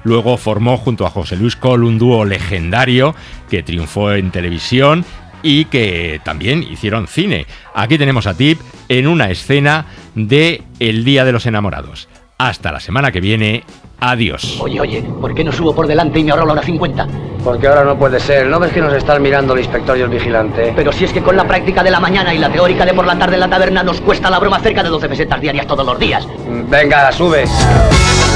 Luego formó junto a José Luis Col un dúo legendario que triunfó en televisión y que también hicieron cine. Aquí tenemos a Tip en una escena de El Día de los Enamorados. Hasta la semana que viene. Adiós. Oye, ¿por qué no subo por delante y me ahorro la hora 50? Porque ahora no puede ser. ¿No ves que nos están mirando el inspector y el vigilante? Pero si es que con la práctica de la mañana y la teórica de por la tarde en la taberna nos cuesta la broma cerca de 12 pesetas diarias todos los días. Venga, sube.